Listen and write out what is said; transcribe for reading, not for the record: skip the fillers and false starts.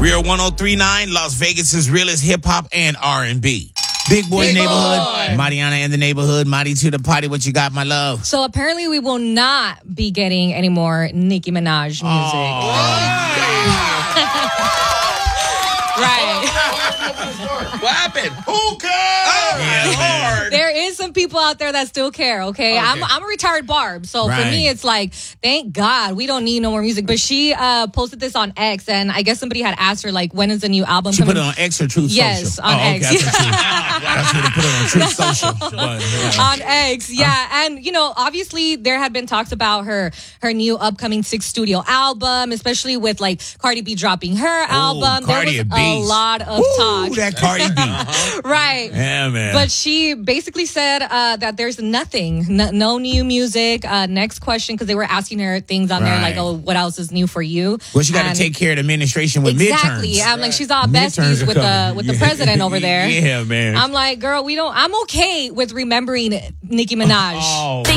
Real 103.9, Las Vegas's realest hip hop and R&B. Big Boy Neighborhood, Mariana in the neighborhood, Mari to the party. What you got, my love? So apparently we will not be getting any more Nicki Minaj music. Right. What happened? Who cares? Lord. There is some people out there that still care, okay? I'm a retired Barb, so for me it's like, thank God we don't need no more music. But she posted this on X, and I guess somebody had asked her, like, when is the new album She coming? put it on X or Truth Social? Yes, on X. Okay, that's what they put it on Truth Social. On X, yeah. And, you know, obviously there had been talks about her new upcoming 6th studio album, especially with, like, Cardi B dropping her album. Cardi there was B. a lot of talk. That Cardi B. Right. Yeah, man. But she basically said that there's nothing, no new music. Next question, because they were asking her things on there like, oh, what else is new for you? Well, she got to take care of the administration with exactly. midterms. I'm like, she's all besties with the president over there. Yeah, man. I'm like, girl, I'm okay with remembering Nicki Minaj.